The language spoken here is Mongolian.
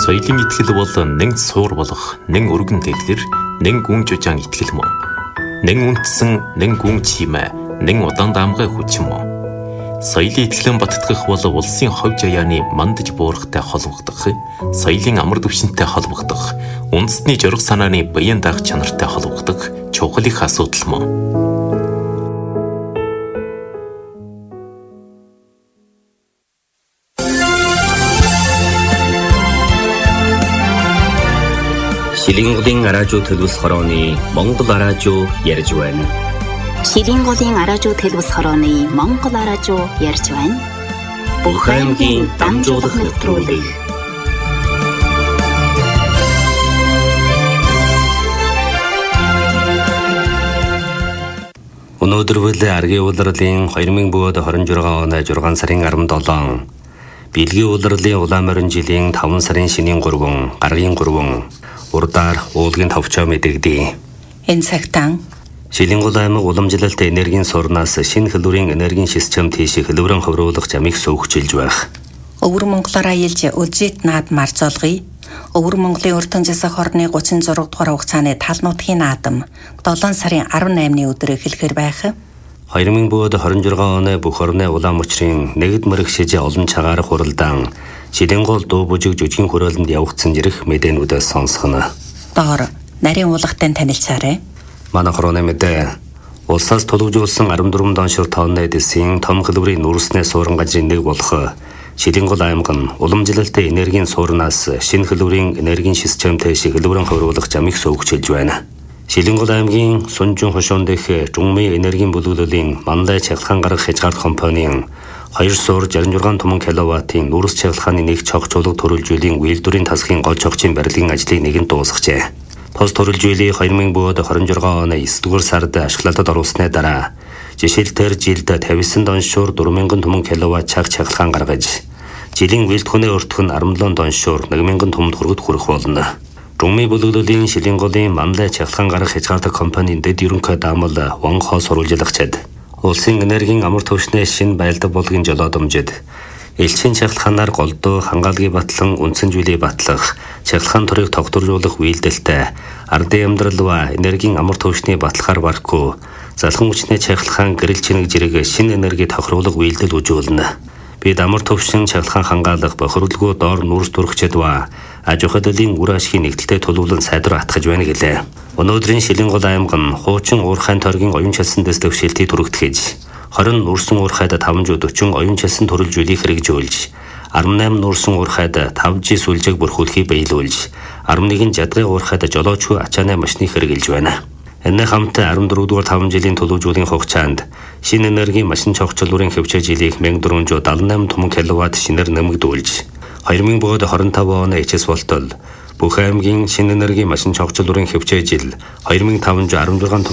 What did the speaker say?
Соёлын итгэл бол нэг суур болох, нэг өргөн дэглэр, нэг гүн жужаан итгэл мөн. Нэг үндэсэн, нэг гүн чимээ, нэг удаан даамгай хүч мөн. Соёлын итгэлэн баттгах бол улсын хов жаяаны мандаж буурахтай холбогдох, соёлын амар түвшинтэй холбогдох, үндэсний жураг санааны баян даах чанартай холбогдох чухал их асуудал мөн. Шилинголын араажуу төлөвс хорооны Монгол араажуу ярьж байна. Шилинголын араажуу төлөвс хорооны Монгол араажуу ярьж байна. Бүх аймгийн дамжуулах нэвтрүүлэг. Өнөөдөр аргийн улирлын 2026 оны 6 сарын 17 Билгийн улирлын улаан морин жилийн 5 сарын шинийн 3, гаргийн 3 урдаар уулгийн товчоо мэдэгдэе. Энэ цагтаа Шилингол аймаг уламжлалт энергийн сурнаас шинэ хэлбэрийн энергийн систем тийш хэлбэрэн ховруулах замыг сүйхжилж байх. Өвөр Монголоор аялж Үлжит наад марцолгоё. Өвөр Монголын өртөн засаг хорны 36 дугаар хугацааны тал нутгийн наадам 7 сарын 18-ны өдөр эхлэхэр байх. 2026 оны бүх орны улаан мөчрийн нэгд мэрэгшиж олон цагаар хуралдаан Шилингол дуу бүжиг жүжигний хөрөөлөнд явагдсан зэрэг мэдээнүүдээс сонсгоно. Доор нарийн уулгатай танилцаарай. Манай хорооны мэдээ улсаас тулгуурласан 14 доншир тонны эдисийн том хэлбэрийн нүүрснээс суурин газрын нэг болох Шилингол аймаг нь уламжлалт энергийн суурнаас шинэ хэлбэрийн энергийн системтэй хэлбэрэн хөвруулах замыг сүйхжилж байна. Шилингол аймгийн Сунжин хошуунд их Жумын энергийн бүлэглэлийн Мандай чахалгаан гаргах хязгаар компанийн 2 суур 66 томон киловаттын нүүрс чахалгааны нэг цогцолог төрөлжүүллийн үйлдвэрийн тасгийн гол цогцын барилгын ажлыг нэгэн дуусгажээ. Тус төрөлжүүлийг 2026 оны 9-р сард ашиглалтад оруулсны дараа жишээлбэл жилд 59 доншуур 4000 томон киловатт чахалгаан гаргаж, жилийн үйлдвэрийн өртөх нь 17 доншуур 1000 томонд хүрэх болно. Жумын бүлэглэлийн Шилинголын Мандай чахалгаан гаргах хязгаартай компанийн дэд ерөнхий даамал Ван Хо сурвалжилгачид улсын энергийн амар түвшнээ шинэ байлдаг болгын жолоодомжид элчин чахалгаанаар голдуу хангаалгын батлан үндсэн зүйлийг батлах, чахалгаан төрийг тогтворжуулах үйлдэлтэй ардын амьдрал ба энергийн амар түвшний батлахаар барахгүй залхан хүчний чахалгаан гэрэл чинэг зэрэг шинэ энерги тохируулах үйлдэл үзүүлнэ. Бид амар түвшин чахалгаан хангаалах бохирлгүй доор нүүрс төрөгчд ба аж ахуйн үр ашигын нэгдэлтэй төлөвлөн сайдвар атгаж байна гэлээ. Өнөөдрийн Шилингол аймаг нь хуучин уурхайн тойргийн оюун чадсан дэс төвшөлтийг түрэгдэхэж 20 нүүрсэн уурхайд 540 оюун чадсан төрөлжүүлийг хэрэгжүүлж 18 нүүрсэн уурхайд 5G сүлжээг бүрхүүлэхийг биелүүлж 11 жадгын уурхайд жолоочгүй ачааны машиныг хэрэгжилж байна. Энэний хамт 14 дугаар 5 жилийн төлөвлөжүүлгийн хугацаанд шинэ энергийн машин цогцлуурын хөвчөө жилийг 1478 томон киловатт шинээр нэмэгдүүлж 2025 оны эцэс болтол бүх аймгийн шинэ энергийн машин цогцлуурын хөвчөө жил 2516